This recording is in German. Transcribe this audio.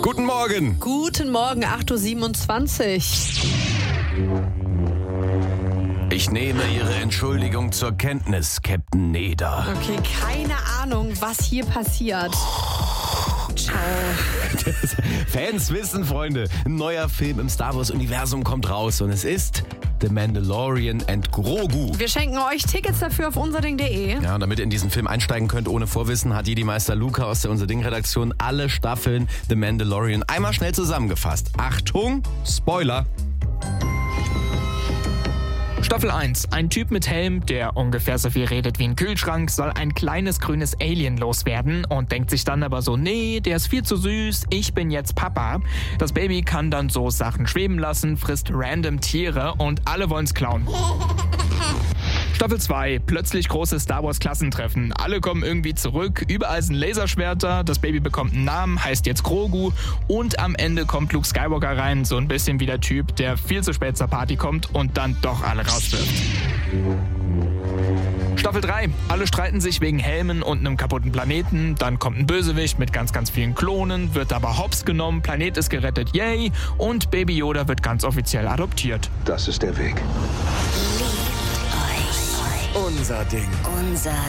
Guten Morgen. Guten Morgen, 8.27 Uhr. Ich nehme Ihre Entschuldigung zur Kenntnis, Captain Neder. Okay, keine Ahnung, was hier passiert. Ciao. Fans wissen, Freunde, ein neuer Film im Star Wars-Universum kommt raus und es ist The Mandalorian and Grogu. Wir schenken euch Tickets dafür auf unserding.de. Ja, und damit ihr in diesen Film einsteigen könnt ohne Vorwissen, hat Jedi-Meister Luca aus der Unser-Ding-Redaktion alle Staffeln The Mandalorian einmal schnell zusammengefasst. Achtung, Spoiler! Staffel 1. Ein Typ mit Helm, der ungefähr so viel redet wie ein Kühlschrank, soll ein kleines grünes Alien loswerden und denkt sich dann aber so, nee, der ist viel zu süß, ich bin jetzt Papa. Das Baby kann dann so Sachen schweben lassen, frisst random Tiere und alle wollen's klauen. Staffel 2. Plötzlich großes Star Wars Klassentreffen. Alle kommen irgendwie zurück, überall sind Laserschwerter, das Baby bekommt einen Namen, heißt jetzt Grogu und am Ende kommt Luke Skywalker rein, so ein bisschen wie der Typ, der viel zu spät zur Party kommt und dann doch alle rauswirft. Staffel 3. Alle streiten sich wegen Helmen und einem kaputten Planeten. Dann kommt ein Bösewicht mit ganz, ganz vielen Klonen, wird aber hops genommen, Planet ist gerettet, yay! Und Baby Yoda wird ganz offiziell adoptiert. Das ist der Weg. Unser Ding.